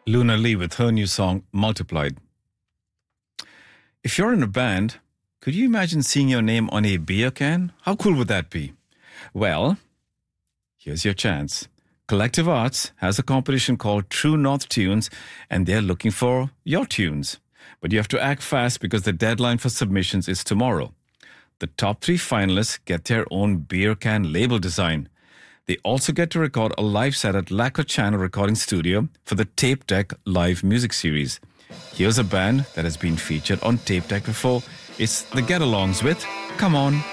Luna Lee with her new song, Multiplied. If you're in a band, could you imagine seeing your name on a beer can? How cool would that be? Well, here's your chance. Collective Arts has a competition called True North Tunes, and they're looking for your tunes. But you have to act fast because the deadline for submissions is tomorrow. The top 3 finalists get their own beer can label design. They also get to record a live set at Lacquer Channel Recording Studio for the Tape Deck live music series. Here's a band that has been featured on Tape Deck before. It's the Get-Alongs with Come On.